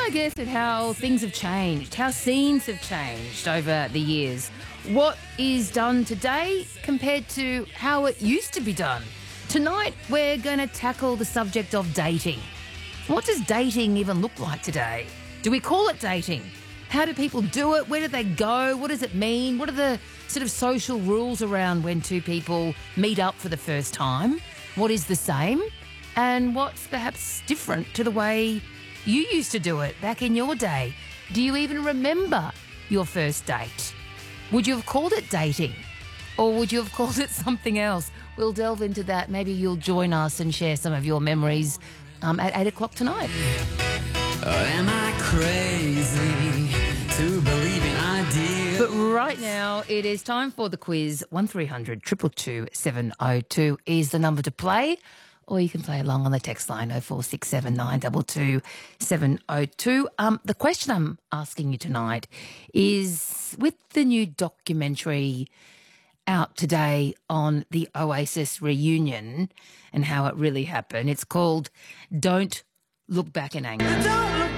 a guess at how things have changed, how scenes have changed over the years. What is done today compared to how it used to be done? Tonight, we're going to tackle the subject of dating. What does dating even look like today? Do we call it dating? How do people do it? Where do they go? What does it mean? What are the sort of social rules around when two people meet up for the first time? What is the same? And what's perhaps different to the way you used to do it back in your day? Do you even remember your first date? Would you have called it dating? Or would you have called it something else? We'll delve into that. Maybe you'll join us and share some of your memories at 8 o'clock tonight. Am I crazy to believe in ideas? But right now, it is time for the quiz. 1300 222 702 is the number to play. Or you can play along on the text line 0467 922 702. The question I'm asking you tonight is, with the new documentary out today on the Oasis reunion and how it really happened, it's called Don't Look Back in Anger. Don't look